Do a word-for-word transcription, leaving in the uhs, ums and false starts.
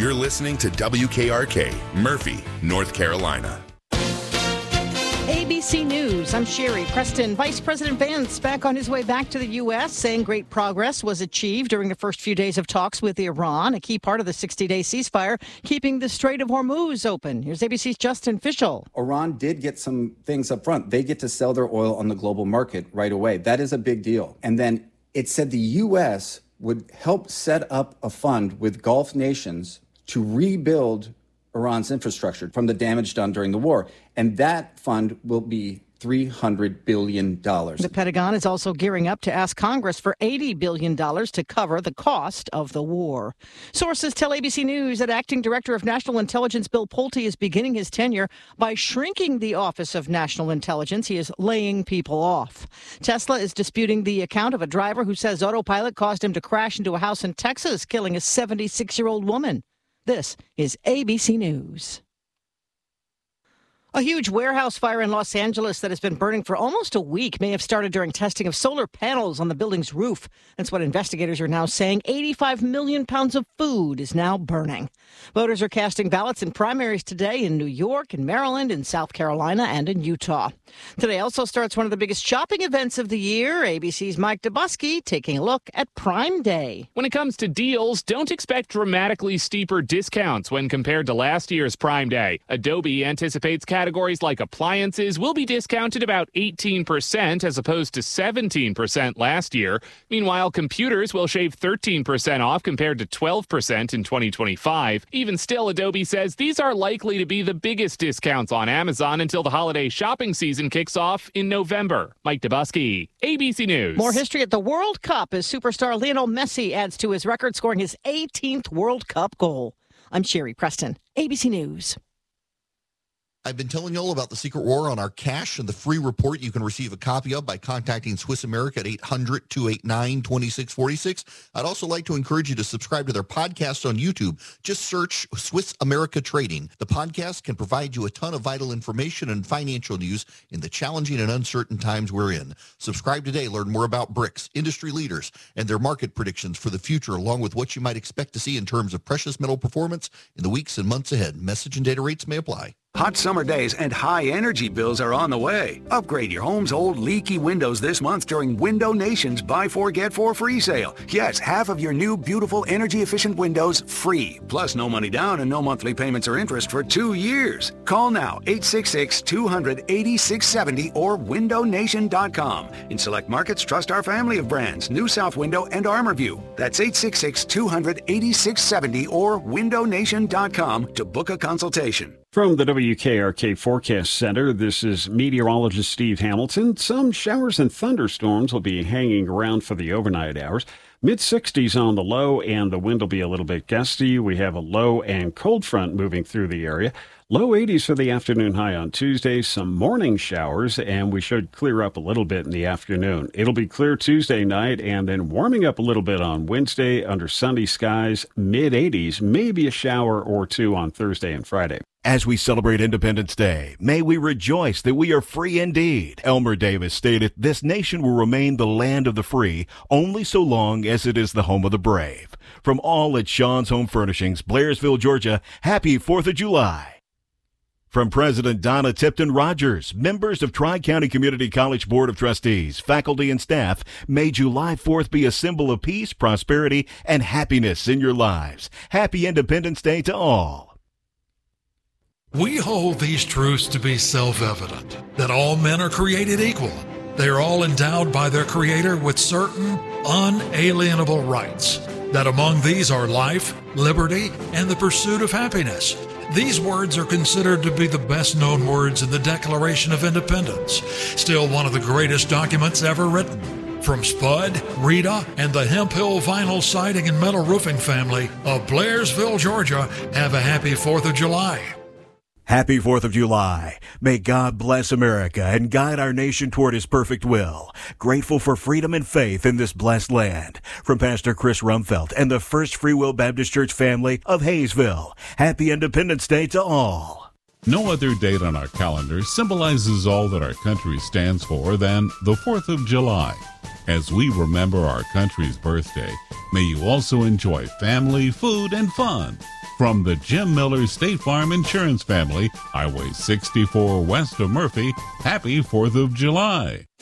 You're listening to W K R K, Murphy, North Carolina. A B C News, I'm Sherry Preston. Vice President Vance back on his way back to the U S, saying great progress was achieved during the first few days of talks with Iran, a key part of the sixty-day ceasefire, keeping the Strait of Hormuz open. Here's A B C's Justin Fischel. Iran did get some things up front. They get to sell their oil on the global market right away. That is a big deal. And then it said the U S would help set up a fund with Gulf nations to rebuild Iran's infrastructure from the damage done during the war. And that fund will be three hundred billion dollars. The Pentagon is also gearing up to ask Congress for eighty billion dollars to cover the cost of the war. Sources tell A B C News that Acting Director of National Intelligence Bill Pulte is beginning his tenure by shrinking the Office of National Intelligence. He is laying people off. Tesla is disputing the account of a driver who says autopilot caused him to crash into a house in Texas, killing a seventy-six-year-old woman. This is A B C News. A huge warehouse fire in Los Angeles that has been burning for almost a week may have started during testing of solar panels on the building's roof. That's what investigators are now saying. eighty-five million pounds of food is now burning. Voters are casting ballots in primaries today in New York, in Maryland, in South Carolina, and in Utah. Today also starts one of the biggest shopping events of the year. A B C's Mike Dubusky taking a look at Prime Day. When it comes to deals, don't expect dramatically steeper discounts when compared to last year's Prime Day. Adobe anticipates categories like appliances will be discounted about eighteen percent as opposed to seventeen percent last year. Meanwhile, computers will shave thirteen percent off compared to twelve percent in twenty twenty-five. Even still, Adobe says these are likely to be the biggest discounts on Amazon until the holiday shopping season kicks off in November. Mike Dubusky, A B C News. More history at the World Cup as superstar Lionel Messi adds to his record, scoring his eighteenth World Cup goal. I'm Sherry Preston, A B C News. I've been telling you all about the secret war on our cash and the free report you can receive a copy of by contacting Swiss America at eight hundred, two eight nine, two six four six. I'd also like to encourage you to subscribe to their podcast on YouTube. Just search Swiss America Trading. The podcast can provide you a ton of vital information and financial news in the challenging and uncertain times we're in. Subscribe today. Learn more about BRICS, industry leaders, and their market predictions for the future, along with what you might expect to see in terms of precious metal performance in the weeks and months ahead. Message and data rates may apply. Hot summer days and high energy bills are on the way. Upgrade your home's old leaky windows this month during Window Nation's Buy Four Get Four free sale. Yes, half of your new beautiful energy efficient windows free. Plus no money down and no monthly payments or interest for two years. Call now eight six six, two hundred, eighty-six seventy or window nation dot com. In select markets, trust our family of brands, New South Window and ArmorView. That's eight six six, two hundred, eighty-six seventy or window nation dot com to book a consultation. From the W K R K Forecast Center, this is meteorologist Steve Hamilton. Some showers and thunderstorms will be hanging around for the overnight hours. mid sixties on the low, and the wind will be a little bit gusty. We have a low and cold front moving through the area. Low eighties for the afternoon high on Tuesday. Some morning showers, and we should clear up a little bit in the afternoon. It'll be clear Tuesday night, and then warming up a little bit on Wednesday under sunny skies. mid eighties, maybe a shower or two on Thursday and Friday. As we celebrate Independence Day, may we rejoice that we are free indeed. Elmer Davis stated, "This nation will remain the land of the free only so long as it is the home of the brave." From all at Sean's Home Furnishings, Blairsville, Georgia, happy fourth of July. From President Donna Tipton Rogers, members of Tri-County Community College Board of Trustees, faculty, and staff, may July fourth be a symbol of peace, prosperity, and happiness in your lives. Happy Independence Day to all. We hold these truths to be self-evident, that all men are created equal. They are all endowed by their Creator with certain unalienable rights, that among these are life, liberty, and the pursuit of happiness. These words are considered to be the best-known words in the Declaration of Independence, still one of the greatest documents ever written. From Spud, Rita, and the Hemp Hill Vinyl Siding and Metal Roofing family of Blairsville, Georgia, have a happy fourth of July. Happy fourth of July. May God bless America and guide our nation toward His perfect will. Grateful for freedom and faith in this blessed land. From Pastor Chris Rumfeld and the First Free Will Baptist Church family of Hayesville. Happy Independence Day to all. No other date on our calendar symbolizes all that our country stands for than the fourth of July. As we remember our country's birthday, may you also enjoy family, food, and fun. From the Jim Miller State Farm Insurance family, Highway sixty-four west of Murphy, happy fourth of July.